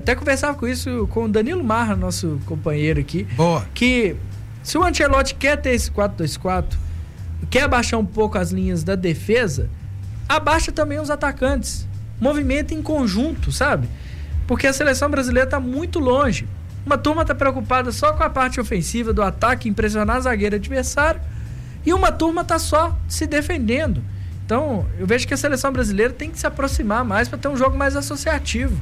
Até conversava com isso com o Danilo Marra, nosso companheiro aqui. Boa. Que se o Ancelotti quer ter esse 4-2-4, quer abaixar um pouco as linhas da defesa, abaixa também os atacantes. Movimenta em conjunto, sabe? Porque a seleção brasileira está muito longe. Uma turma está preocupada só com a parte ofensiva do ataque, impressionar a zagueira adversário, e uma turma está só se defendendo. Então, eu vejo que a seleção brasileira tem que se aproximar mais para ter um jogo mais associativo.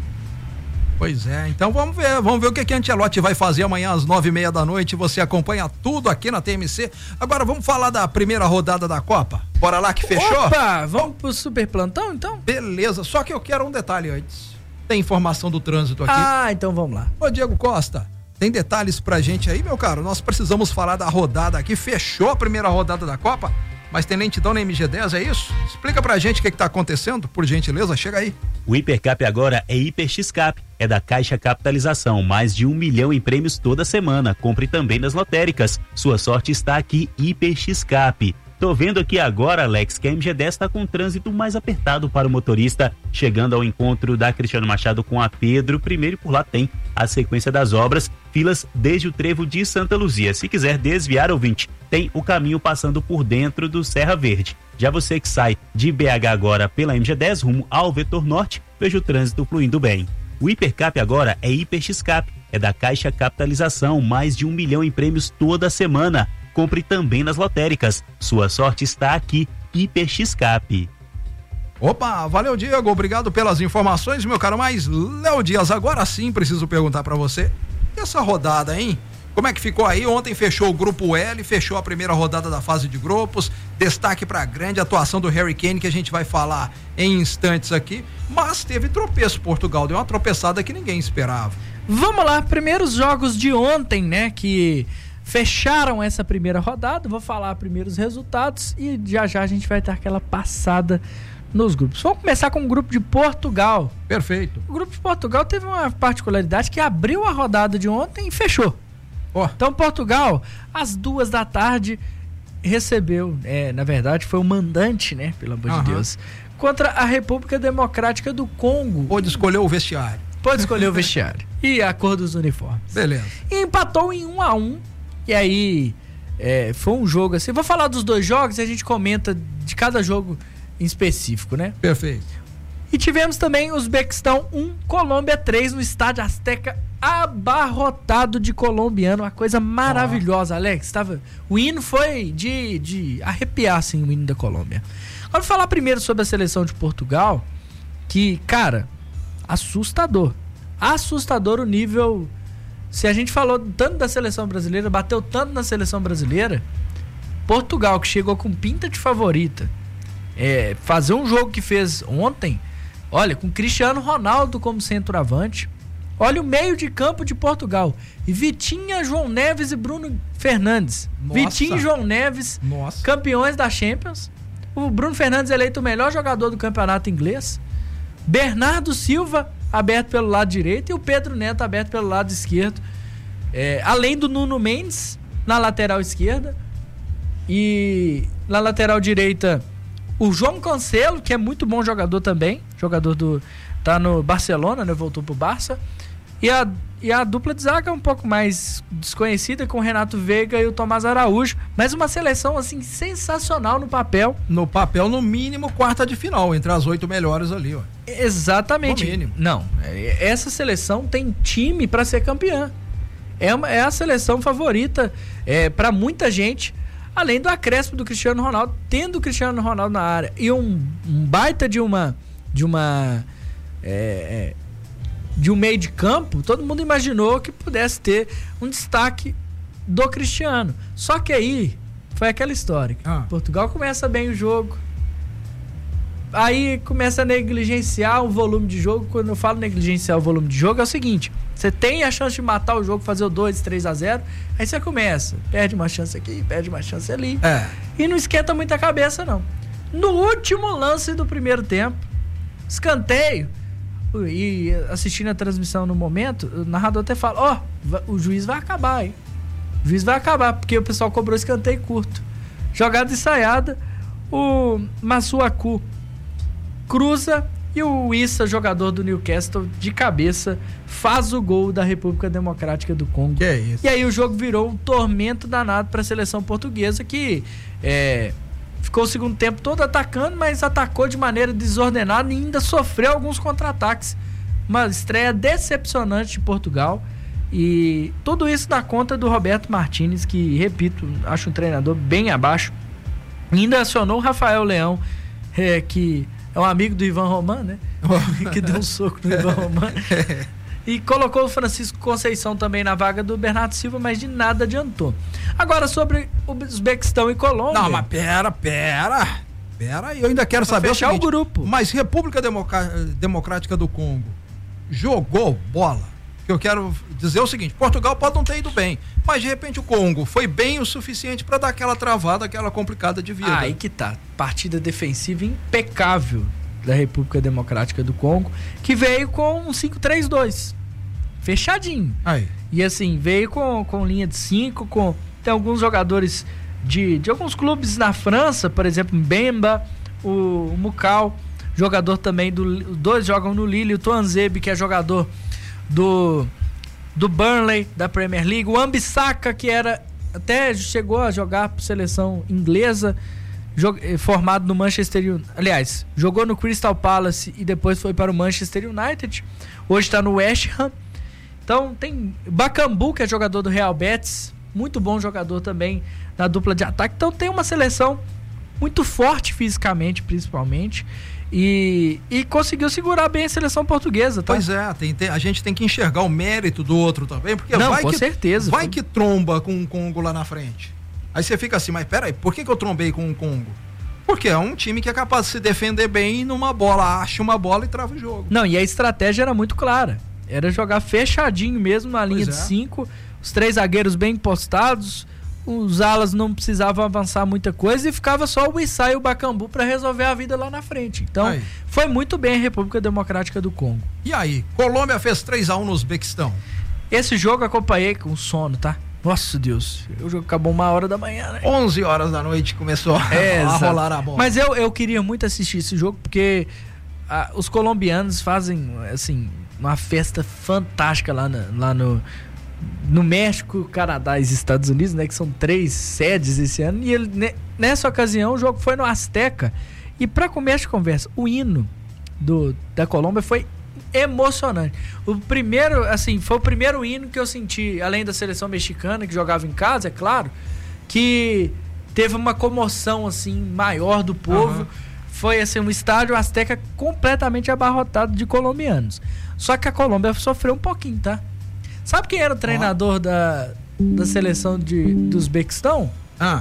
Pois é, então vamos ver o que Ancelotti vai fazer amanhã às 9:30 da noite. Você acompanha tudo aqui na TMC. Agora vamos falar da primeira rodada da Copa. Bora lá que fechou? Opa, vamos pro super plantão então? Beleza, só que eu quero um detalhe antes. Tem informação do trânsito aqui. Ah, então vamos lá. Ô Diego Costa, tem detalhes pra gente aí, meu caro? Nós precisamos falar da rodada aqui. Fechou a primeira rodada da Copa, mas tem lentidão na MG10, é isso? Explica pra gente o que tá acontecendo, por gentileza, chega aí. O Hipercap agora é HiperXCap, é da Caixa Capitalização, mais de 1 milhão em prêmios toda semana. Compre também nas lotéricas. Sua sorte está aqui, HiperXCap. Tô vendo aqui agora, Alex, que a MG10 está com um trânsito mais apertado para o motorista, chegando ao encontro da Cristiano Machado com a Pedro I, e por lá tem a sequência das obras, filas desde o trevo de Santa Luzia. Se quiser desviar, ouvinte, tem o caminho passando por dentro do Serra Verde. Já você que sai de BH agora pela MG10 rumo ao Vetor Norte, veja o trânsito fluindo bem. O Hipercap agora é HiperXCap, é da Caixa Capitalização, mais de 1 milhão em prêmios toda semana. Compre também nas lotéricas. Sua sorte está aqui, HiperXCap. Opa, valeu Diego, obrigado pelas informações, meu caro, mas Léo Dias, agora sim preciso perguntar pra você, essa rodada, hein? Como é que ficou aí? Ontem fechou o grupo L, fechou a primeira rodada da fase de grupos, destaque pra grande atuação do Harry Kane, que a gente vai falar em instantes aqui, mas teve tropeço. Portugal deu uma tropeçada que ninguém esperava. Vamos lá, primeiros jogos de ontem, né, que fecharam essa primeira rodada. Vou falar primeiro os resultados e já a gente vai ter aquela passada nos grupos. Vamos começar com o grupo de Portugal. Perfeito. O grupo de Portugal teve uma particularidade que abriu a rodada de ontem e fechou. Então Portugal, às 14h, recebeu, na verdade foi o mandante, né, pelo amor de Deus, contra a República Democrática do Congo. Pôde escolher o vestiário. E a cor dos uniformes. Beleza. E empatou em 1-1. E aí, foi um jogo assim. Vou falar dos dois jogos e a gente comenta de cada jogo em específico, né? Perfeito. E tivemos também Uzbequistão 1, Colômbia 3 no Estádio Azteca, abarrotado de colombiano. Uma coisa maravilhosa, Alex. O hino foi de arrepiar, assim, o hino da Colômbia. Agora, vou falar primeiro sobre a seleção de Portugal, que, cara, assustador. Assustador o nível. Se a gente falou tanto da seleção brasileira, bateu tanto na seleção brasileira, Portugal, que chegou com pinta de favorita, fazer um jogo que fez ontem, olha, com Cristiano Ronaldo como centroavante, olha o meio de campo de Portugal, e Vitinha, João Neves e Bruno Fernandes. Nossa. Vitinha e João Neves, campeões da Champions, o Bruno Fernandes eleito o melhor jogador do campeonato inglês, Bernardo Silva aberto pelo lado direito e o Pedro Neto aberto pelo lado esquerdo, além do Nuno Mendes na lateral esquerda, e na lateral direita o João Cancelo, que é muito bom jogador também, tá no Barcelona, né, voltou pro Barça, e a dupla de zaga é um pouco mais desconhecida, com o Renato Veiga e o Tomás Araújo, mas uma seleção assim sensacional no papel. No mínimo quarta de final, entre as 8 melhores ali, ó. Exatamente. No mínimo. Não, essa seleção tem time para ser campeã. É a seleção favorita para muita gente, além do acréscimo do Cristiano Ronaldo, tendo o Cristiano Ronaldo na área e um baita de um meio de campo, todo mundo imaginou que pudesse ter um destaque do Cristiano. Só que aí foi aquela história. Portugal começa bem o jogo, aí começa a negligenciar o volume de jogo. Quando eu falo negligenciar o volume de jogo, é o seguinte: você tem a chance de matar o jogo, fazer o 2-3-0, aí você começa, perde uma chance aqui, perde uma chance ali, e não esquenta muita cabeça, não. No último lance do primeiro tempo, escanteio, e assistindo a transmissão no momento, o narrador até fala: o juiz vai acabar, hein? O juiz vai acabar, porque o pessoal cobrou escanteio curto. Jogada ensaiada, o Masuaku cruza E o Issa, jogador do Newcastle, de cabeça, faz o gol da República Democrática do Congo. Que é isso? E aí o jogo virou um tormento danado para a seleção portuguesa, que ficou o segundo tempo todo atacando, mas atacou de maneira desordenada e ainda sofreu alguns contra-ataques. Uma estreia decepcionante de Portugal. E tudo isso dá conta do Roberto Martínez, que, repito, acho um treinador bem abaixo. Ainda acionou o Rafael Leão, que é um amigo do Ivan Roman, né? Que deu um soco no Ivan Roman. E colocou o Francisco Conceição também na vaga do Bernardo Silva, mas de nada adiantou. Agora, sobre o Uzbequistão e Colômbia... Não, mas pera, eu ainda quero saber fechar o grupo. Mas República Democrática do Congo jogou bola? Eu quero dizer o seguinte: Portugal pode não ter ido bem, mas de repente o Congo foi bem o suficiente para dar aquela travada, aquela complicada de vida. Aí que tá, partida defensiva impecável da República Democrática do Congo, que veio com um 5-3-2, fechadinho. Aí. E assim, veio com linha de 5, tem alguns jogadores de alguns clubes na França, por exemplo, Mbemba, o Mukau, jogador também os dois jogam no Lille, o Tuanzebe, que é jogador do Burnley, da Premier League, o Ambissaka, que até chegou a jogar por seleção inglesa, formado no Manchester United, aliás, jogou no Crystal Palace e depois foi para o Manchester United, hoje está no West Ham. Então tem Bakambu, que é jogador do Real Betis, muito bom jogador também na dupla de ataque. Então tem uma seleção muito forte fisicamente, principalmente, e conseguiu segurar bem a seleção portuguesa, tá? Pois é, a gente tem que enxergar o mérito do outro também, porque certeza. Vai que tromba com o Congo lá na frente. Aí você fica assim, mas peraí, por que eu trombei com o Congo? Porque é um time que é capaz de se defender bem e numa bola, acha uma bola e trava o jogo. Não, e a estratégia era muito clara. Era jogar fechadinho mesmo na linha de 5, os 3 zagueiros bem postados, os alas não precisavam avançar muita coisa e ficava só o Issa e o Bakambu para resolver a vida lá na frente. Então, foi muito bem a República Democrática do Congo. E aí, Colômbia fez 3-1 no Uzbequistão. Esse jogo eu acompanhei com sono, tá? Nossa Deus, o jogo acabou 1h da manhã, né? 11 horas da noite começou a rolar a bola. Mas eu queria muito assistir esse jogo porque os colombianos fazem, assim, uma festa fantástica lá no México, Canadá e Estados Unidos, né? Que são 3 sedes esse ano. E nessa ocasião o jogo foi no Azteca. E para começo de conversa, o hino da Colômbia foi emocionante. Foi o primeiro hino que eu senti, além da seleção mexicana, que jogava em casa, é claro, que teve uma comoção assim maior do povo. Foi assim, um estádio Azteca completamente abarrotado de colombianos. Só que a Colômbia sofreu um pouquinho, tá? Sabe quem era o treinador da seleção do Uzbequistão?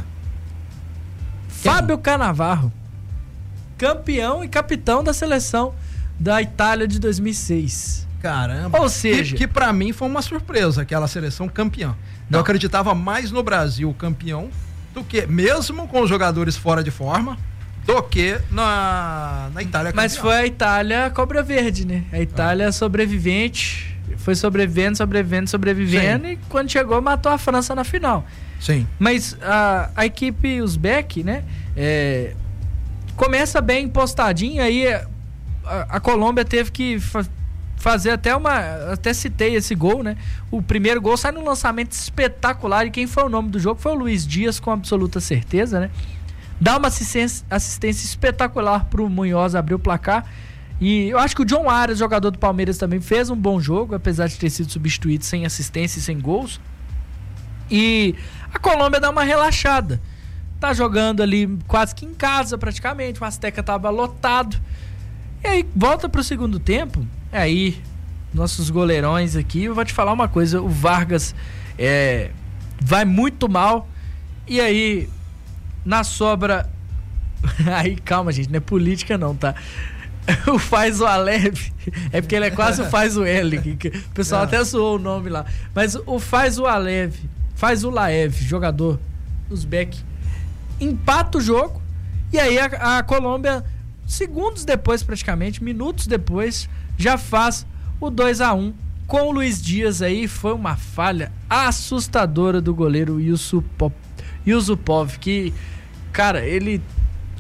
Fábio Cannavaro, campeão e capitão da seleção da Itália de 2006. Caramba. Ou seja, que pra mim foi uma surpresa, aquela seleção campeã. Eu acreditava mais no Brasil campeão do que, mesmo com os jogadores fora de forma, do que na Itália campeã. Mas foi a Itália cobra verde, né? A Itália sobrevivente, foi sobrevivendo Sim. E quando chegou matou a França na final. Sim. Mas a equipe uzbek, né? Começa bem postadinha, aí a Colômbia teve que fazer até citei esse gol, né? O primeiro gol sai num lançamento espetacular e quem foi o nome do jogo foi o Luiz Dias, com absoluta certeza, né? Dá uma assistência espetacular pro Munhoz abrir o placar. E eu acho que o John Arias, jogador do Palmeiras, também fez um bom jogo, apesar de ter sido substituído sem assistência e sem gols. E a Colômbia dá uma relaxada. Tá jogando ali quase que em casa, praticamente. O Azteca tava lotado. E aí volta pro segundo tempo. Aí, nossos goleirões aqui, eu vou te falar uma coisa. O Vargas vai muito mal. E aí, na sobra... Aí, calma, gente, não é política não, tá? O Faz o Alev, é porque ele é quase o Faz o L, que o pessoal até zoou o nome lá. Mas o Faz o Alev, Faz o Laev, jogador uzbek, empata o jogo. E aí a Colômbia, segundos depois praticamente, minutos depois, já faz o 2-1 com o Luiz Dias aí. Foi uma falha assustadora do goleiro Yusupov, que, cara, ele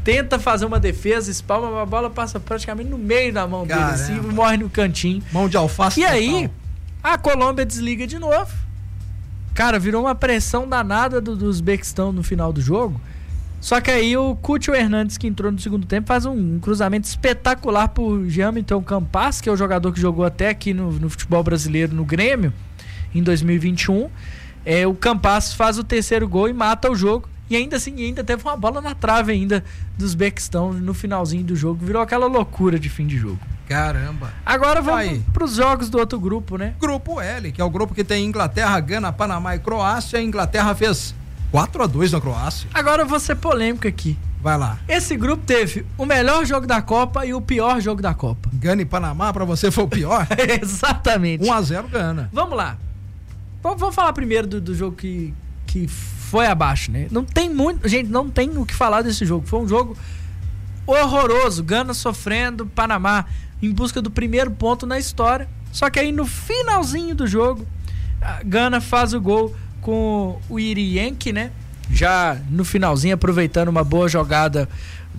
tenta fazer uma defesa, espalma, a bola passa praticamente no meio da mão dele, assim, e morre no cantinho. Mão de alface. E aí, a Colômbia desliga de novo. Cara, virou uma pressão danada do Uzbequistão no final do jogo. Só que aí o Cúcio Hernandes, que entrou no segundo tempo, faz um cruzamento espetacular pro Jean-Milton Campas, que é o jogador que jogou até aqui no futebol brasileiro, no Grêmio, em 2021. O Campas faz o terceiro gol e mata o jogo. E ainda assim, ainda teve uma bola na trave ainda do Uzbequistão no finalzinho do jogo. Virou aquela loucura de fim de jogo. Caramba. Agora vamos pros jogos do outro grupo, né? Grupo L, que é o grupo que tem Inglaterra, Gana, Panamá e Croácia. A Inglaterra fez 4-2 na Croácia. Agora eu vou ser polêmico aqui. Vai lá. Esse grupo teve o melhor jogo da Copa e o pior jogo da Copa. Gana e Panamá, pra você foi o pior? Exatamente. 1-0 Gana. Vamos lá. Vamos falar primeiro do jogo que foi abaixo, né? Não tem muito... Gente, não tem o que falar desse jogo. Foi um jogo horroroso. Gana sofrendo, Panamá em busca do primeiro ponto na história. Só que aí no finalzinho do jogo, a Gana faz o gol com o Irienke, né? Já no finalzinho, aproveitando uma boa jogada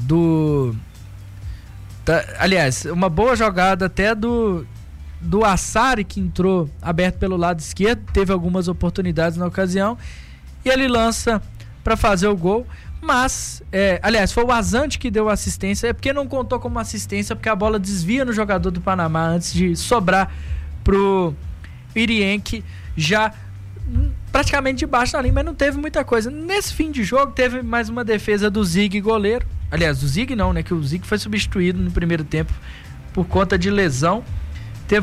aliás, uma boa jogada até do Assari, que entrou aberto pelo lado esquerdo, teve algumas oportunidades na ocasião, e ele lança para fazer o gol, mas, aliás, foi o Azante que deu assistência, é porque não contou como assistência, porque a bola desvia no jogador do Panamá antes de sobrar pro Irienke, já praticamente debaixo da linha, mas não teve muita coisa. Nesse fim de jogo, teve mais uma defesa do Zig, goleiro. Aliás, do Zig não, né? Que o Zig foi substituído no primeiro tempo por conta de lesão. Teve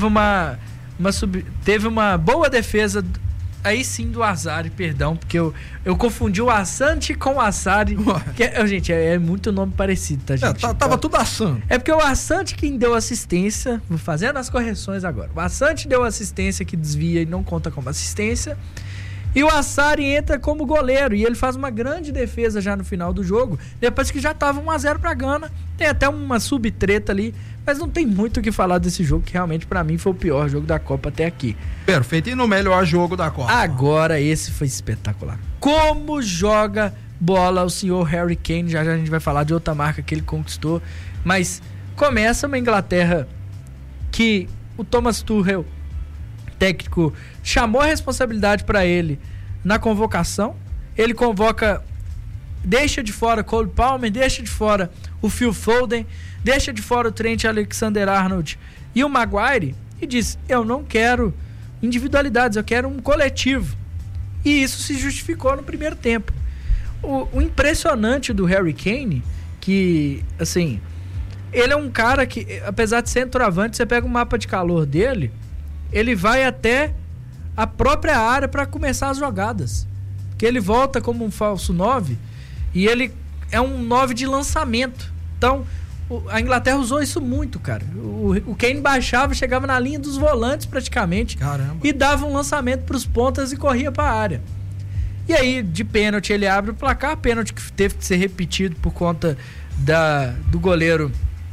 uma boa defesa, aí sim, do Assari, perdão, porque eu confundi o Assante com o Assari. Gente, é muito nome parecido, tá, gente? Tava tudo assando. É porque o Assante quem deu assistência, vou fazendo as correções agora. O Assante deu assistência que desvia e não conta como assistência. E o Assari entra como goleiro e ele faz uma grande defesa já no final do jogo, depois que já tava 1-0 pra Gana. Tem até uma subtreta ali, mas não tem muito o que falar desse jogo, que realmente pra mim foi o pior jogo da Copa até aqui. Perfeito, e no melhor jogo da Copa? Agora esse foi espetacular. Como joga bola o senhor Harry Kane, já a gente vai falar de outra marca que ele conquistou, mas começa uma Inglaterra que o Thomas Tuchel, técnico, chamou a responsabilidade para ele na convocação. Ele convoca, deixa de fora Cole Palmer, deixa de fora o Phil Foden, deixa de fora o Trent Alexander-Arnold e o Maguire e diz: eu não quero individualidades, eu quero um coletivo. E isso se justificou no primeiro tempo. O impressionante do Harry Kane, que assim, ele é um cara que, apesar de centroavante, você pega o mapa de calor dele, ele vai até a própria área para começar as jogadas. Que ele volta como um falso 9 e ele é um 9 de lançamento. Então, a Inglaterra usou isso muito, cara. O Kane baixava, chegava na linha dos volantes praticamente. Caramba. E dava um lançamento para os pontas e corria para a área. E aí, de pênalti, ele abre o placar. Pênalti que teve que ser repetido por conta do goleiro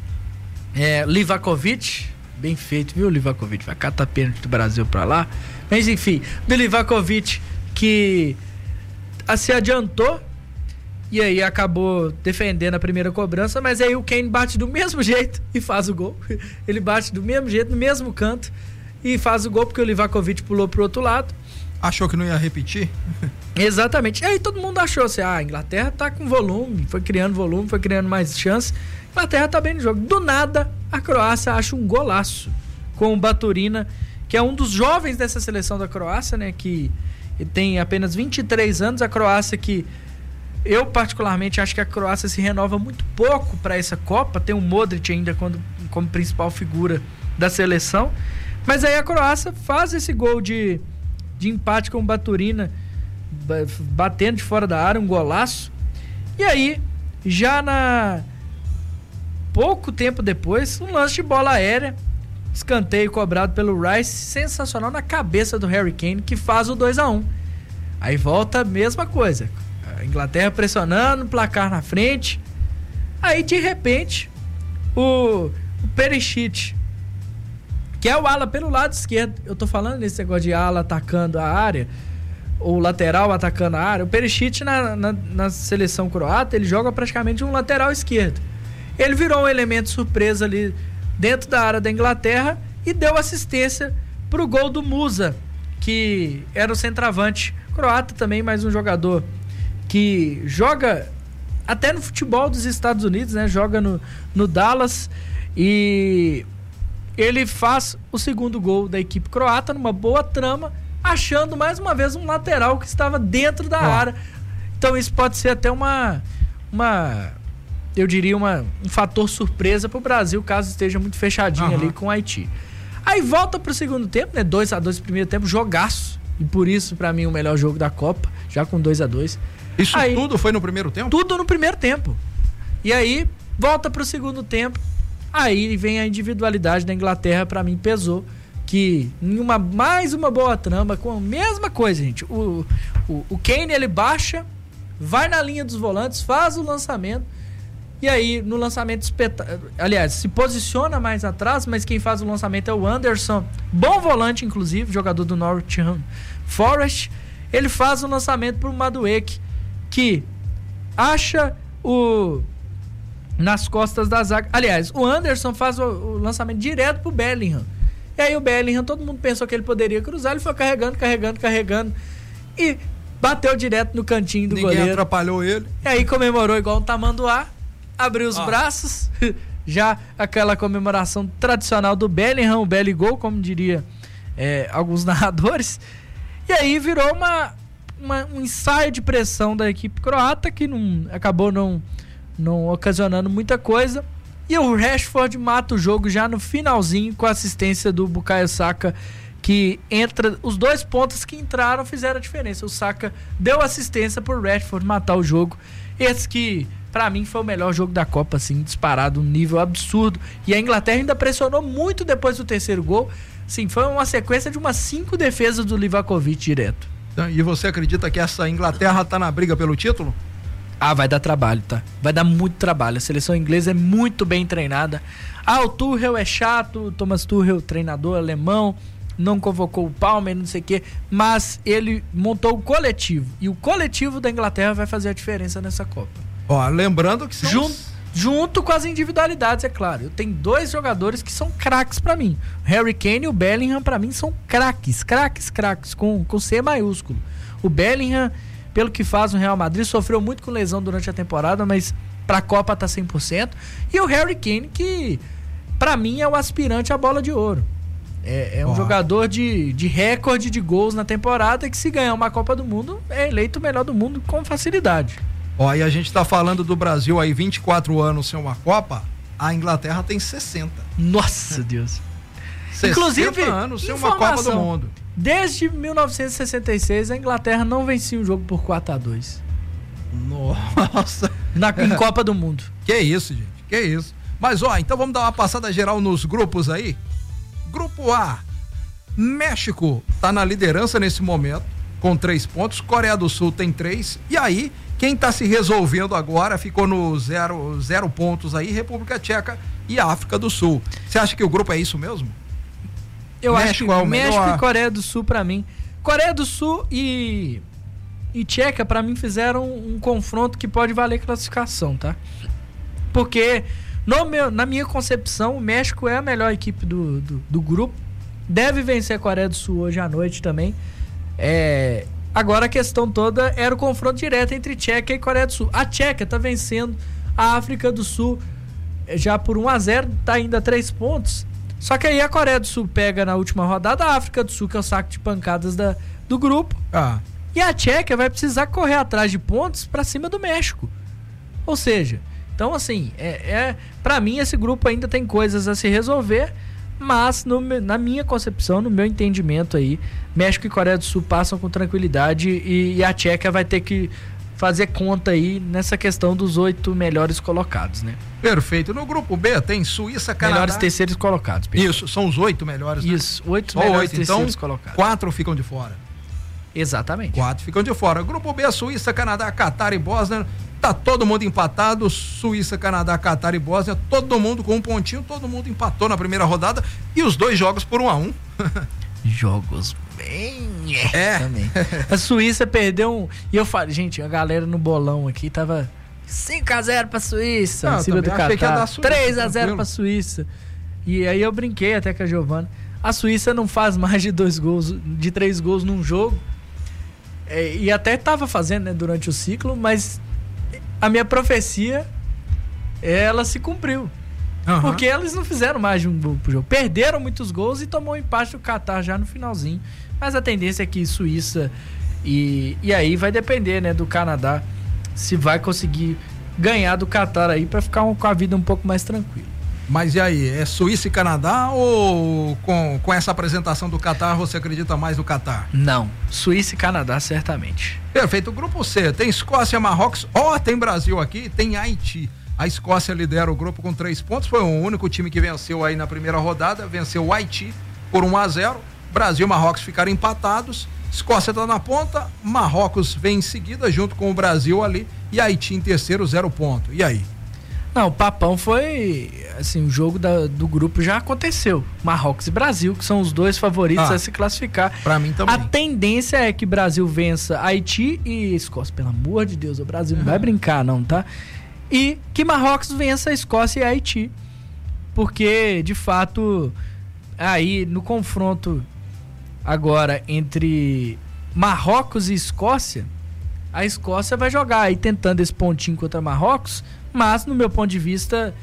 Livakovic. Bem feito, viu, Livakovic? Vai catar pênalti do Brasil pra lá. Mas enfim, do Livakovic, que se adiantou e aí acabou defendendo a primeira cobrança, mas aí o Kane bate do mesmo jeito e faz o gol. Ele bate do mesmo jeito, no mesmo canto e faz o gol porque o Livakovic pulou pro outro lado. Achou que não ia repetir? Exatamente. E aí todo mundo achou assim, a Inglaterra tá com volume, foi criando mais chance. A Inglaterra tá bem no jogo. Do nada, a Croácia acha um golaço com o Baturina, que é um dos jovens dessa seleção da Croácia, né? Que tem apenas 23 anos. A Croácia que eu particularmente acho que a Croácia se renova muito pouco para essa Copa. Tem o Modric ainda como principal figura da seleção. Mas aí a Croácia faz esse gol de empate com o Baturina, batendo de fora da área, um golaço. E aí, já pouco tempo depois, um lance de bola aérea, escanteio cobrado pelo Rice, sensacional na cabeça do Harry Kane, que faz o 2-1. Aí volta a mesma coisa, a Inglaterra pressionando, placar na frente. Aí de repente o Perisic, que é o ala pelo lado esquerdo, eu tô falando nesse negócio de ala atacando a área, o lateral atacando a área. O Perisic na seleção croata, ele joga praticamente um lateral esquerdo. Ele virou um elemento surpresa ali dentro da área da Inglaterra e deu assistência pro gol do Musa, que era o centroavante croata também, mais um jogador que joga até no futebol dos Estados Unidos, né? Joga no Dallas, e ele faz o segundo gol da equipe croata numa boa trama, achando mais uma vez um lateral que estava dentro da área. Então isso pode ser até eu diria um fator surpresa para o Brasil, caso esteja muito fechadinho ali com o Haiti. Aí volta pro segundo tempo, né? 2-2 no primeiro tempo, jogaço. E por isso, pra mim, o melhor jogo da Copa, já com 2-2. Isso aí, tudo foi no primeiro tempo? Tudo no primeiro tempo. E aí, volta pro segundo tempo. Aí vem a individualidade da Inglaterra, pra mim, pesou. Que em mais uma boa trama, com a mesma coisa, gente. O Kane, ele baixa, vai na linha dos volantes, faz o lançamento. E aí, no lançamento aliás, se posiciona mais atrás, mas quem faz o lançamento é o Anderson, bom volante, inclusive, jogador do Nottingham Forest. Ele faz o lançamento pro Madueke, que acha nas costas da zaga. Aliás, o Anderson faz o lançamento direto pro Bellingham. E aí o Bellingham, todo mundo pensou que ele poderia cruzar, ele foi carregando. E bateu direto no cantinho do goleiro. Ninguém atrapalhou ele. E aí comemorou igual um tamanduá. Abriu os braços, já aquela comemoração tradicional do Bellingham, o Belligol, como diria alguns narradores. E aí virou um ensaio de pressão da equipe croata, que acabou não ocasionando muita coisa. E o Rashford mata o jogo já no finalzinho, com a assistência do Bukayo Saka, que entra, os 2 pontos que entraram fizeram a diferença. O Saka deu assistência pro Rashford matar o jogo. Esse que, pra mim, foi o melhor jogo da Copa, assim, disparado, um nível absurdo. E a Inglaterra ainda pressionou muito depois do terceiro gol. Sim, foi uma sequência de umas 5 defesas do Livakovic direto. E você acredita que essa Inglaterra tá na briga pelo título? Vai dar trabalho, tá? Vai dar muito trabalho. A seleção inglesa é muito bem treinada. O Tuchel é chato, o Thomas Tuchel, treinador alemão, não convocou o Palmer, não sei o quê, mas ele montou o coletivo. E o coletivo da Inglaterra vai fazer a diferença nessa Copa. Lembrando que são... Junto com as individualidades, é claro. Eu tenho 2 jogadores que são craques pra mim. O Harry Kane e o Bellingham, pra mim, são craques, com C maiúsculo. O Bellingham, pelo que faz no Real Madrid, sofreu muito com lesão durante a temporada, mas pra Copa tá 100%. E o Harry Kane, que pra mim é o aspirante à bola de ouro. É um jogador de recorde de gols na temporada, que se ganhar uma Copa do Mundo, é eleito o melhor do mundo com facilidade. E a gente tá falando do Brasil aí, 24 anos sem uma Copa, a Inglaterra tem 60. Nossa, Deus. 60 inclusive, anos sem uma Copa do Mundo. Desde 1966, a Inglaterra não vencia um jogo por 4-2. Nossa. Em Copa do Mundo. Que isso, gente, que isso. Mas então vamos dar uma passada geral nos grupos aí. Grupo A, México tá na liderança nesse momento, com 3 pontos, Coreia do Sul tem 3, e aí, quem tá se resolvendo agora, ficou no 0 pontos aí, República Tcheca e África do Sul. Você acha que o grupo é isso mesmo? Eu acho que México e Coreia do Sul, pra mim. Coreia do Sul e Tcheca, pra mim, fizeram um confronto que pode valer classificação, tá? Porque, na minha concepção, o México é a melhor equipe do grupo. Deve vencer a Coreia do Sul hoje à noite também. Agora a questão toda era o confronto direto entre Tcheca e Coreia do Sul. A Tcheca tá vencendo a África do Sul já por 1-0, tá ainda a 3 pontos. Só que aí a Coreia do Sul pega na última rodada a África do Sul, que é o saco de pancadas do grupo. E a Tcheca vai precisar correr atrás de pontos pra cima do México. Ou seja, então assim, pra mim esse grupo ainda tem coisas a se resolver, mas na minha concepção, no meu entendimento aí, México e Coreia do Sul passam com tranquilidade e a Tcheca vai ter que fazer conta aí nessa questão dos 8 melhores colocados, né? Perfeito. No grupo B tem Suíça, Canadá... Melhores terceiros colocados. Pedro. Isso, são os 8 melhores, né? Isso, 8 melhores terceiros colocados. 4 ficam de fora. Exatamente. 4 ficam de fora. Grupo B, Suíça, Canadá, Catar e Bósnia. Tá todo mundo empatado. Suíça, Canadá, Catar e Bósnia. Todo mundo com 1 pontinho. Todo mundo empatou na primeira rodada. E os 2 jogos por 1-1. Jogos Também. A Suíça perdeu E eu falei, gente, a galera no bolão aqui tava 5-0 pra Suíça, em cima do Catar. 3-0 pra Suíça. E aí eu brinquei até com a Giovana. A Suíça não faz mais de 3 gols num jogo. E até tava fazendo, né, durante o ciclo, mas a minha profecia, ela se cumpriu. Porque eles não fizeram mais de um gol pro jogo. Perderam muitos gols e tomou um empate do Catar já no finalzinho. Mas a tendência é que Suíça e aí vai depender, né, do Canadá, se vai conseguir ganhar do Catar aí para ficar com a vida um pouco mais tranquila. Mas e aí, é Suíça e Canadá ou com essa apresentação do Catar você acredita mais no Catar? Não, Suíça e Canadá certamente. Perfeito, o grupo C tem Escócia, Marrocos, tem Brasil aqui, tem Haiti. A Escócia lidera o grupo com 3 pontos, foi o único time que venceu aí na primeira rodada, venceu o Haiti por 1-0. Brasil e Marrocos ficaram empatados, Escócia está na ponta, Marrocos vem em seguida junto com o Brasil ali e Haiti em terceiro, 0 ponto. E aí? Não, o papão foi, assim, o jogo do grupo já aconteceu. Marrocos e Brasil, que são os dois favoritos a se classificar. Pra mim também. A tendência é que Brasil vença Haiti e Escócia. Pelo amor de Deus, o Brasil não vai brincar não, tá? E que Marrocos vença a Escócia e a Haiti. Porque, de fato, aí no confronto agora entre Marrocos e Escócia, a Escócia vai jogar aí tentando esse pontinho contra Marrocos, mas no meu ponto de vista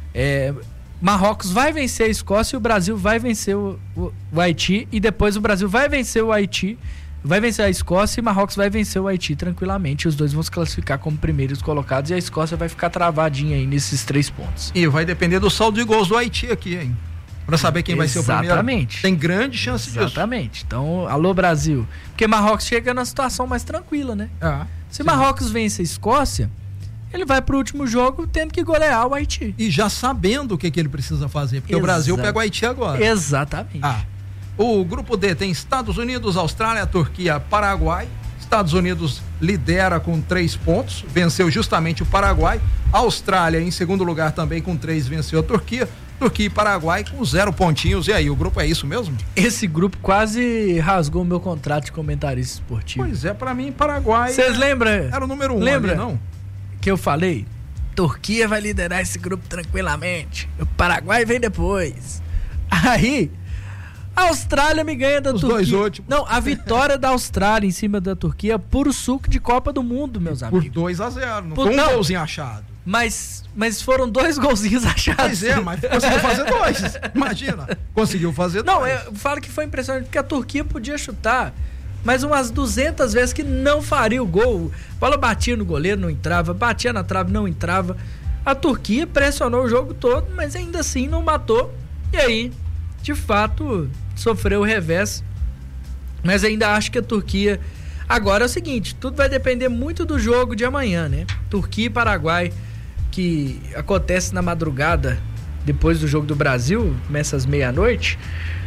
Marrocos vai vencer a Escócia e o Brasil vai vencer o Haiti, e depois o Brasil vai vencer o Haiti, vai vencer a Escócia e Marrocos vai vencer o Haiti tranquilamente. Os dois vão se classificar como primeiros colocados e a Escócia vai ficar travadinha aí nesses 3 pontos. E vai depender do saldo de gols do Haiti aqui, hein? Pra saber quem vai ser o primeiro. Exatamente. Tem grande chance disso. Exatamente. Então, alô Brasil. Porque Marrocos chega na situação mais tranquila, né? Se Marrocos vence a Escócia, ele vai pro último jogo tendo que golear o Haiti. E já sabendo o que ele precisa fazer, porque o Brasil pega o Haiti agora. Exatamente. O grupo D tem Estados Unidos, Austrália, Turquia, Paraguai. Estados Unidos lidera com 3 pontos, venceu justamente o Paraguai. Austrália em segundo lugar também com 3, venceu a Turquia. Turquia e Paraguai com 0 pontinhos. E aí, o grupo é isso mesmo? Esse grupo quase rasgou o meu contrato de comentarista esportivo. Pois é, pra mim, Paraguai... Vocês lembram? Era o número 1 lembra ali, não? Que eu falei? Turquia vai liderar esse grupo tranquilamente. O Paraguai vem depois. Aí... a Austrália me ganha da Turquia. Os 2 últimos. Não, a vitória da Austrália em cima da Turquia é puro suco de Copa do Mundo, meus amigos. Por 2-0, não foi um golzinho achado. Mas foram 2 golzinhos achados. Pois é, mas conseguiu fazer 2. Imagina, conseguiu fazer 2. Não, eu falo que foi impressionante, porque a Turquia podia chutar, mas umas 200 vezes que não faria o gol. A bola batia no goleiro, não entrava, batia na trave, não entrava. A Turquia pressionou o jogo todo, mas ainda assim não matou. E aí, de fato, sofreu o revés. Mas ainda acho que a Turquia... Agora é o seguinte, tudo vai depender muito do jogo de amanhã, né? Turquia e Paraguai, que acontece na madrugada, depois do jogo do Brasil, começa às 00:30.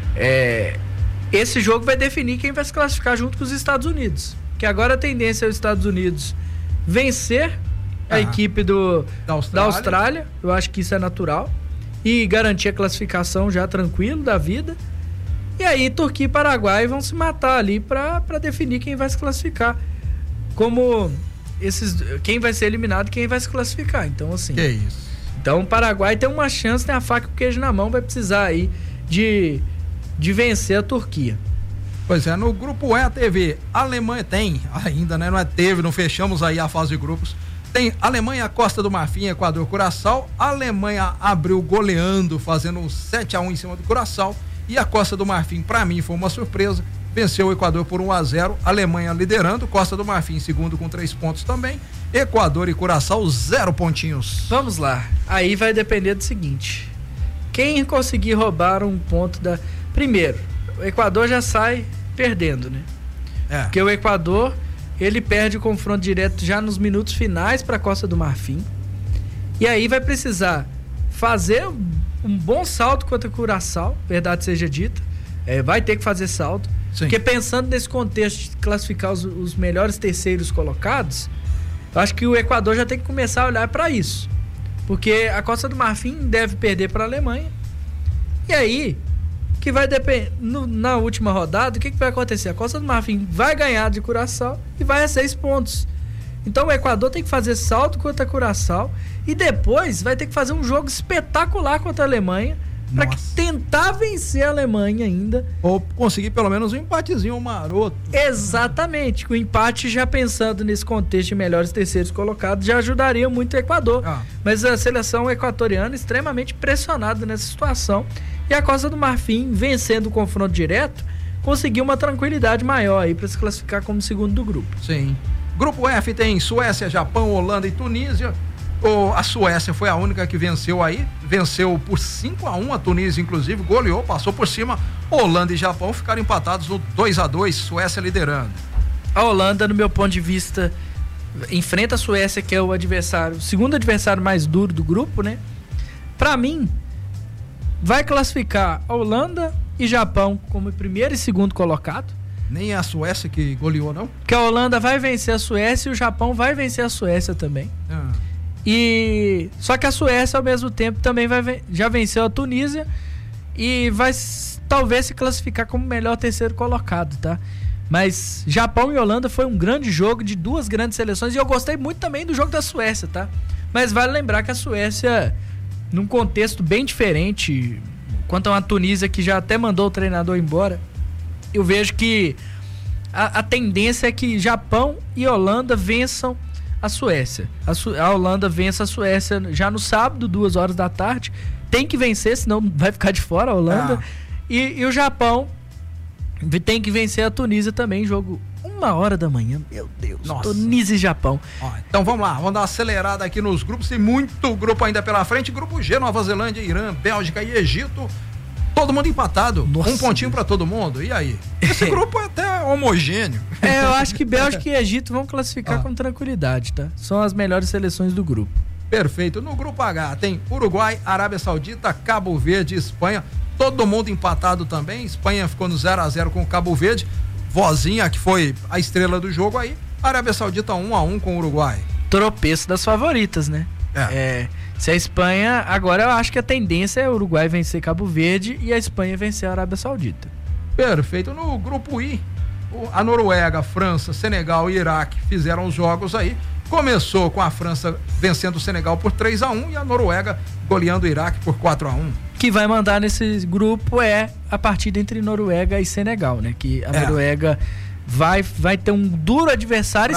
Esse jogo vai definir quem vai se classificar junto com os Estados Unidos. Que agora a tendência é os Estados Unidos vencer a equipe da Austrália. Eu acho que isso é natural. E garantir a classificação já tranquilo da vida. E aí Turquia e Paraguai vão se matar ali para definir quem vai se classificar. Quem vai ser eliminado e quem vai se classificar. Então, assim. Que isso. Então o Paraguai tem uma chance, tem a faca e o queijo na mão, vai precisar aí de vencer a Turquia. Pois é, no grupo E teve Alemanha, tem ainda, né? Não fechamos aí a fase de grupos. Tem Alemanha, Costa do Marfim, Equador, Curaçao. A Alemanha abriu goleando, fazendo um 7-1 em cima do Curaçao. E a Costa do Marfim, pra mim, foi uma surpresa. Venceu o Equador por 1-0. Alemanha liderando, Costa do Marfim em segundo com 3 pontos também. Equador e Curaçao, 0 pontinhos. Vamos lá. Aí vai depender do seguinte: quem conseguir roubar um ponto da... Primeiro, o Equador já sai perdendo, né? Porque o Equador, ele perde o confronto direto já nos minutos finais para a Costa do Marfim. E aí vai precisar fazer um bom salto contra o Curaçao, verdade seja dita. Vai ter que fazer salto. Sim. Porque pensando nesse contexto de classificar os melhores terceiros colocados, eu acho que o Equador já tem que começar a olhar para isso. Porque a Costa do Marfim deve perder para a Alemanha. E aí, que vai depender. Na última rodada, o que vai acontecer? A Costa do Marfim vai ganhar de Curaçao e vai a 6 pontos. Então o Equador tem que fazer saldo contra Curaçao e depois vai ter que fazer um jogo espetacular contra a Alemanha para tentar vencer a Alemanha ainda. Ou conseguir pelo menos um empatezinho maroto. Exatamente. O empate, já pensando nesse contexto de melhores terceiros colocados, já ajudaria muito o Equador. Mas a seleção equatoriana extremamente pressionada nessa situação. E a Costa do Marfim, vencendo o confronto direto, conseguiu uma tranquilidade maior aí para se classificar como segundo do grupo. Sim. Grupo F tem Suécia, Japão, Holanda e Tunísia. A Suécia foi a única que venceu aí, venceu por 5-1 a Tunísia, inclusive, goleou, passou por cima. Holanda e Japão ficaram empatados no 2-2, Suécia liderando. A Holanda, no meu ponto de vista, enfrenta a Suécia, que é o segundo adversário mais duro do grupo, né? Pra mim, vai classificar a Holanda e Japão como primeiro e segundo colocado. Nem é a Suécia que goleou, não? Que a Holanda vai vencer a Suécia e o Japão vai vencer a Suécia também. Só que a Suécia, ao mesmo tempo, também já venceu a Tunísia e vai talvez se classificar como melhor terceiro colocado, tá? Mas Japão e Holanda foi um grande jogo de duas grandes seleções e eu gostei muito também do jogo da Suécia, tá? Mas vale lembrar que a Suécia, num contexto bem diferente, quanto a uma Tunísia que já até mandou o treinador embora, eu vejo que a tendência é que Japão e Holanda vençam a Suécia. A Holanda vence a Suécia já no sábado, 2h. Tem que vencer, senão vai ficar de fora a Holanda. E o Japão tem que vencer a Tunísia também, jogo 1h. Meu Deus, nossa. Tunísia e Japão. Então vamos lá, vamos dar uma acelerada aqui nos grupos. Tem muito grupo ainda pela frente. Grupo G, Nova Zelândia, Irã, Bélgica e Egito. Todo mundo empatado, nossa, um pontinho para todo mundo. E aí? Esse grupo é até homogêneo. Eu acho que Bélgica e Egito vão classificar com tranquilidade, tá? São as melhores seleções do grupo. Perfeito. No grupo H tem Uruguai, Arábia Saudita, Cabo Verde e Espanha. Todo mundo empatado também. Espanha ficou no 0-0 com o Cabo Verde. Vozinha, que foi a estrela do jogo aí. Arábia Saudita 1-1 com o Uruguai. Tropeço das favoritas, né? Se a Espanha, agora eu acho que a tendência é o Uruguai vencer Cabo Verde e a Espanha vencer a Arábia Saudita. Perfeito. No grupo I, a Noruega, França, Senegal e Iraque fizeram os jogos aí. Começou com a França vencendo o Senegal por 3-1 e a Noruega goleando o Iraque por 4-1. Que vai mandar nesse grupo é a partida entre Noruega e Senegal, né? Que a Noruega vai ter um duro adversário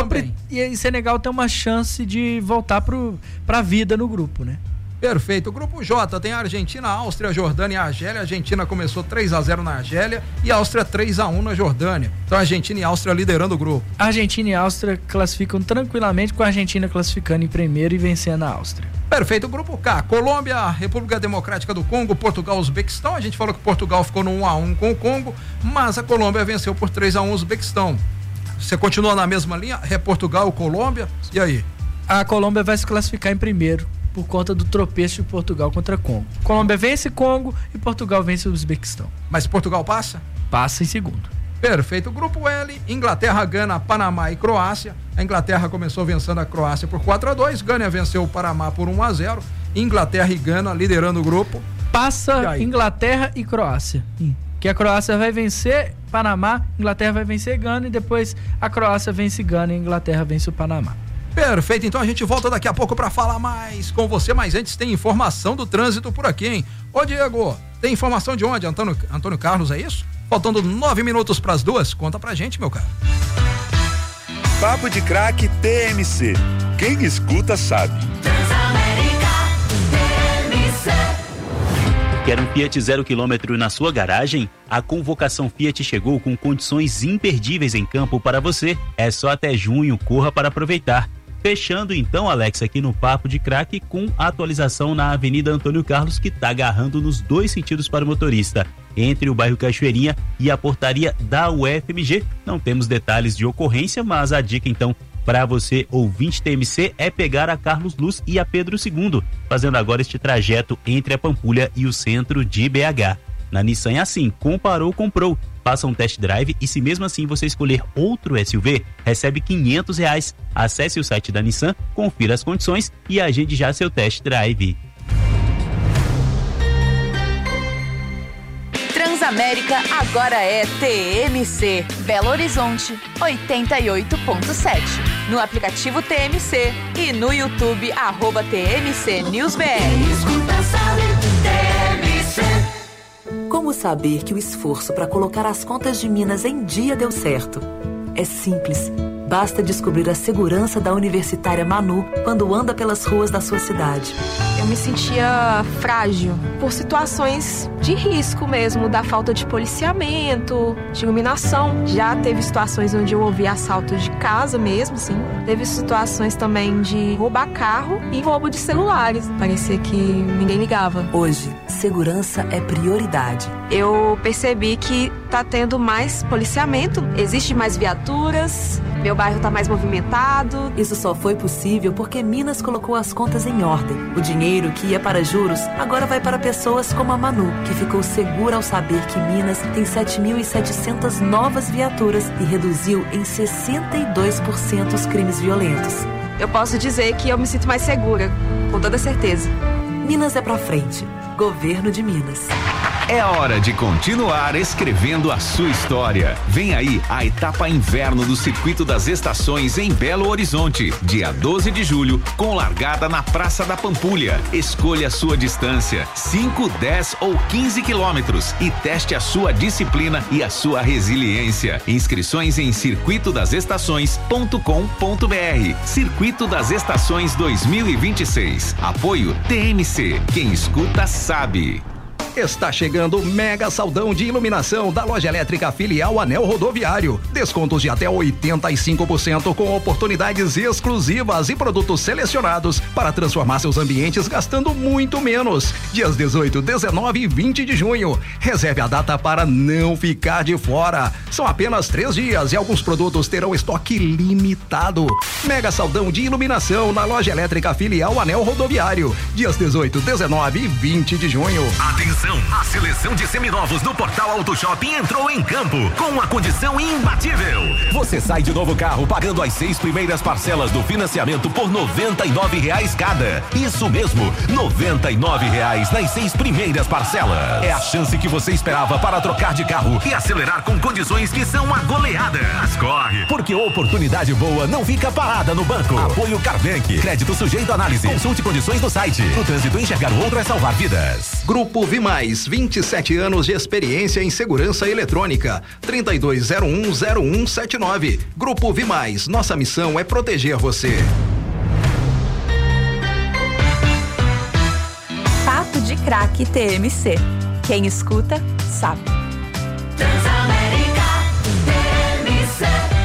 e Senegal tem uma chance de voltar pra vida no grupo, né? Perfeito. O grupo J tem a Argentina, Áustria, Jordânia e Argélia. A Argentina começou 3-0 na Argélia e a Áustria 3-1 na Jordânia. Então a Argentina e a Áustria liderando o grupo. A Argentina e a Áustria classificam tranquilamente, com a Argentina classificando em primeiro e vencendo a Áustria. Perfeito. O grupo K, Colômbia, República Democrática do Congo, Portugal, Uzbequistão. A gente falou que Portugal ficou no 1-1 com o Congo, mas a Colômbia venceu por 3-1 o Uzbequistão. Você continua na mesma linha? É Portugal ou Colômbia? E aí? A Colômbia vai se classificar em primeiro por conta do tropeço de Portugal contra Congo. Colômbia vence Congo e Portugal vence o Uzbequistão. Mas Portugal passa? Passa em segundo. Perfeito. Grupo L, Inglaterra, Gana, Panamá e Croácia. A Inglaterra começou vencendo a Croácia por 4-2. Gana venceu o Panamá por 1-0. Inglaterra e Gana liderando o grupo. Passa Inglaterra e Croácia. Que a Croácia vai vencer Panamá, Inglaterra vai vencer Gana e depois a Croácia vence Gana e a Inglaterra vence o Panamá. Perfeito, então a gente volta daqui a pouco para falar mais com você, mas antes tem informação do trânsito por aqui, hein? Ô Diego, tem informação de onde? Antônio Carlos, é isso? Faltando 9 minutos para as 2, conta pra gente, meu cara. Papo de Craque TMC, quem escuta sabe. Quer um Fiat 0 km na sua garagem? A convocação Fiat chegou com condições imperdíveis em campo para você. É só até junho, corra para aproveitar. Fechando então, Alex, aqui no Papo de Craque com a atualização na Avenida Antônio Carlos, que tá agarrando nos dois sentidos para o motorista, entre o bairro Cachoeirinha e a portaria da UFMG. Não temos detalhes de ocorrência, mas a dica então para você, ouvinte TMC, é pegar a Carlos Luz e a Pedro II, fazendo agora este trajeto entre a Pampulha e o centro de BH. Na Nissan é assim, comparou, comprou. Faça um test drive e se mesmo assim você escolher outro SUV, recebe R$500. Acesse o site da Nissan, confira as condições e agende já seu test drive. Transamérica agora é TMC. Belo Horizonte, 88.7. No aplicativo TMC e no YouTube, @TMC News BR. Como saber que o esforço para colocar as contas de Minas em dia deu certo? É simples. Basta descobrir a segurança da Universitária Manu quando anda pelas ruas da sua cidade. Eu me sentia frágil por situações de risco mesmo, da falta de policiamento, de iluminação. Já teve situações onde eu ouvi assalto de casa mesmo, sim. Teve situações também de roubar carro e roubo de celulares. Parecia que ninguém ligava. Hoje, segurança é prioridade. Eu percebi que tá tendo mais policiamento, existe mais viaturas, meu bairro tá mais movimentado. Isso só foi possível porque Minas colocou as contas em ordem. O dinheiro que ia para juros agora vai para pessoas como a Manu, que ficou segura ao saber que Minas tem 7.700 novas viaturas e reduziu em 62% os crimes violentos. Eu posso dizer que eu me sinto mais segura, com toda certeza. Minas é pra frente. Governo de Minas. É hora de continuar escrevendo a sua história. Vem aí a etapa inverno do Circuito das Estações em Belo Horizonte, dia 12 de julho, com largada na Praça da Pampulha. Escolha a sua distância, 5, 10 ou 15 quilômetros e teste a sua disciplina e a sua resiliência. Inscrições em circuitodasestações.com.br. Circuito das Estações 2026. Apoio TMC. Quem escuta sabe. Está chegando o mega saldão de iluminação da Loja Elétrica Filial Anel Rodoviário. Descontos de até 85% com oportunidades exclusivas e produtos selecionados para transformar seus ambientes gastando muito menos. Dias 18, 19 e 20 de junho. Reserve a data para não ficar de fora. São apenas 3 dias e alguns produtos terão estoque limitado. Mega saldão de iluminação na Loja Elétrica Filial Anel Rodoviário. Dias 18, 19 e 20 de junho. Atenção, a seleção de seminovos do Portal Auto Shopping entrou em campo com uma condição imbatível. Você sai de novo carro pagando as 6 primeiras parcelas do financiamento por R$99 cada. Isso mesmo, R$99 nas 6 primeiras parcelas. É a chance que você esperava para trocar de carro e acelerar com condições que são a goleada. Mas corre, porque oportunidade boa não fica parada no banco. Apoio Carbank, crédito sujeito à análise. Consulte condições no site. No trânsito, enxergar o outro é salvar vidas. Grupo Vimais, 27 anos de experiência em segurança eletrônica. 32010179. Grupo Vimais, nossa missão é proteger você. Papo de Craque TMC. Quem escuta, sabe. Transamérica TMC.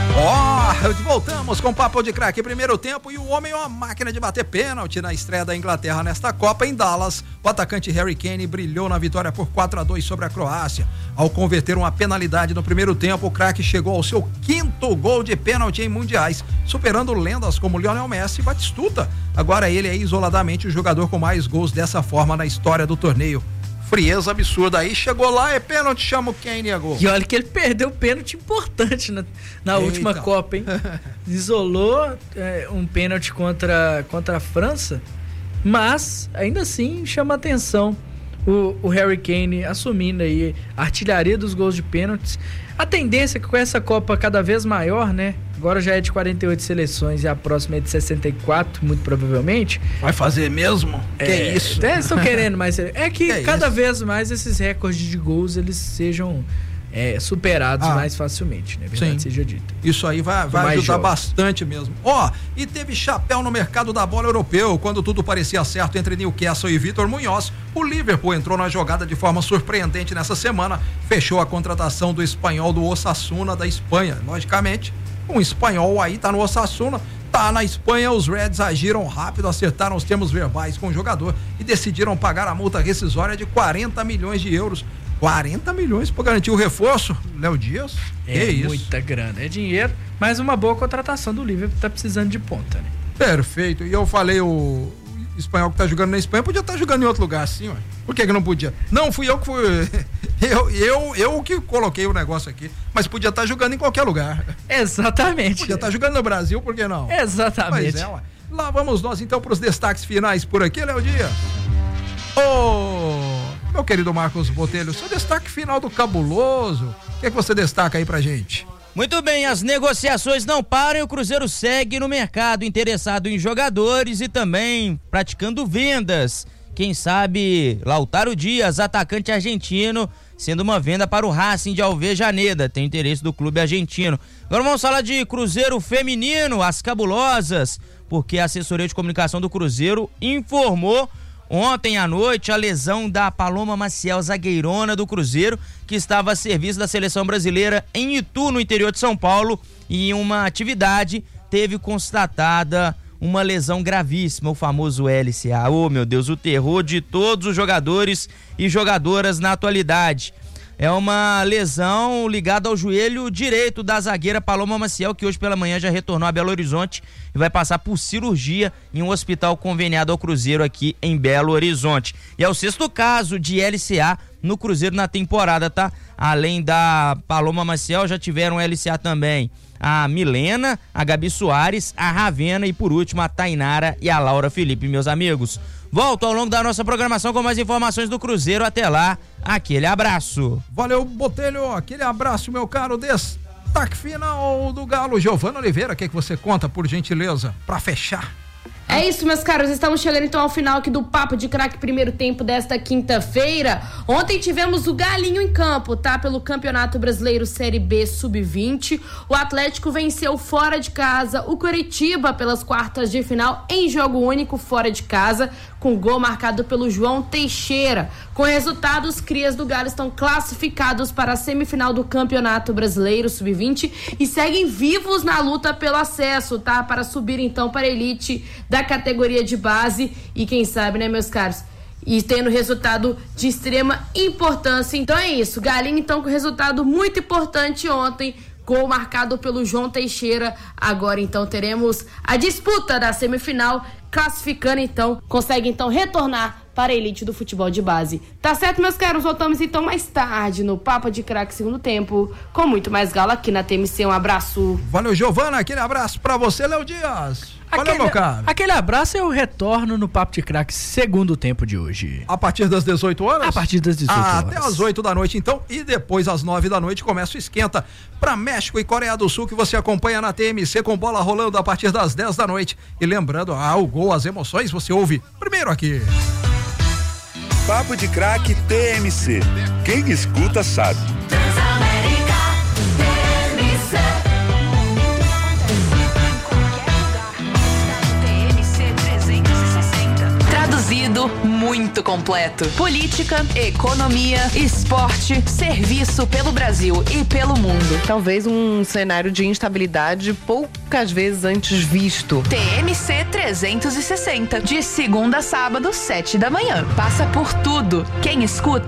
Voltamos com Papo de Craque, primeiro tempo, e o homem é uma máquina de bater pênalti na estreia da Inglaterra nesta Copa em Dallas. O atacante Harry Kane brilhou na vitória por 4-2 sobre a Croácia. Ao converter uma penalidade no primeiro tempo, o craque chegou ao seu 5º gol de pênalti em mundiais, superando lendas como Lionel Messi e Batistuta. Agora ele é isoladamente o jogador com mais gols dessa forma na história do torneio. Frieza absurda aí, chegou lá, é pênalti, chama o Kane e a gol. E olha que ele perdeu pênalti importante na última Copa, hein? Isolou um pênalti contra a França, mas ainda assim chama atenção o Harry Kane assumindo aí a artilharia dos gols de pênaltis. A tendência é que com essa Copa cada vez maior, né? Agora já é de 48 seleções e a próxima é de 64, muito provavelmente. Vai fazer mesmo? Que isso? Estão querendo, mas é que cada vez mais esses recordes de gols eles sejam superados mais facilmente, né? Verdade seja dita. Isso aí vai ajudar bastante mesmo. E teve chapéu no mercado da bola europeu. Quando tudo parecia certo entre Newcastle e Vitor Munhoz, o Liverpool entrou na jogada de forma surpreendente nessa semana, fechou a contratação do espanhol do Osasuna da Espanha. Logicamente, um espanhol aí tá no Osasuna, tá na Espanha. Os Reds agiram rápido, acertaram os termos verbais com o jogador e decidiram pagar a multa rescisória de 40 milhões de euros. 40 milhões para garantir o reforço, Léo Dias? É muita grana, é dinheiro, mas uma boa contratação do Liverpool, tá precisando de ponta, né? Perfeito, e eu falei, o espanhol que tá jogando na Espanha podia estar jogando em outro lugar assim, ué. Por que não podia? Não, fui eu que fui, eu que coloquei o negócio aqui, mas podia estar jogando em qualquer lugar. Exatamente. Podia estar jogando no Brasil, por que não? Exatamente. Pois é, ué. Lá vamos nós então para os destaques finais por aqui, Léo Dias. Meu querido Marcos Botelho, seu destaque final do Cabuloso, o que é que você destaca aí pra gente? Muito bem, as negociações não param e o Cruzeiro segue no mercado, interessado em jogadores e também praticando vendas. Quem sabe Lautaro Dias, atacante argentino, sendo uma venda para o Racing de Alvejaneda, tem interesse do clube argentino. Agora vamos falar de Cruzeiro feminino, as cabulosas, porque a assessoria de comunicação do Cruzeiro informou ontem à noite a lesão da Paloma Maciel, zagueirona do Cruzeiro, que estava a serviço da seleção brasileira em Itu, no interior de São Paulo, e em uma atividade teve constatada uma lesão gravíssima, o famoso LCA. Oh, meu Deus, o terror de todos os jogadores e jogadoras na atualidade. É uma lesão ligada ao joelho direito da zagueira Paloma Maciel, que hoje pela manhã já retornou a Belo Horizonte e vai passar por cirurgia em um hospital conveniado ao Cruzeiro aqui em Belo Horizonte. E é o 6º caso de LCA no Cruzeiro na temporada, tá? Além da Paloma Maciel, já tiveram LCA também a Milena, a Gabi Soares, a Ravena e por último a Tainara e a Laura Felipe, meus amigos. Volto ao longo da nossa programação com mais informações do Cruzeiro. Até lá, aquele abraço. Valeu, Botelho, aquele abraço, meu caro. Destaque final do Galo. Giovana Oliveira, o que você conta, por gentileza, pra fechar? É isso, meus caros, estamos chegando então ao final aqui do Papo de Craque primeiro tempo desta quinta-feira. Ontem tivemos o Galinho em campo, tá? Pelo Campeonato Brasileiro Série B Sub-20. O Atlético venceu fora de casa o Coritiba pelas quartas de final em jogo único fora de casa, com gol marcado pelo João Teixeira. Com resultado, os crias do Galo estão classificados para a semifinal do Campeonato Brasileiro Sub-20 e seguem vivos na luta pelo acesso, tá? Para subir então para a elite da categoria de base e quem sabe, né, meus caros? E tendo resultado de extrema importância. Então é isso, Galinho então com resultado muito importante ontem, gol marcado pelo João Teixeira. Agora então teremos a disputa da semifinal, classificando então, consegue então retornar para a elite do futebol de base. Tá certo, meus caros? Voltamos então mais tarde no Papo de Craque segundo tempo, com muito mais Galo aqui na TMC. Um abraço. Valeu, Giovana, aquele abraço pra você, Léo Dias. Valeu, meu caro. Aquele abraço, eu retorno no Papo de Craque segundo tempo de hoje. A partir das 18 horas? A partir das 18 horas. Até as 8 da noite, então, e depois às 9 da noite começa o esquenta para México e Coreia do Sul, que você acompanha na TMC com bola rolando a partir das 10 da noite. E lembrando, o gol, as emoções, você ouve primeiro aqui. Papo de Craque TMC. Quem escuta sabe. Traduzido, muito completo. Política, economia, esporte, serviço pelo Brasil e pelo mundo. Talvez um cenário de instabilidade poucas vezes antes visto. TMC 360, de segunda a sábado, 7 da manhã. Passa por tudo. Quem escuta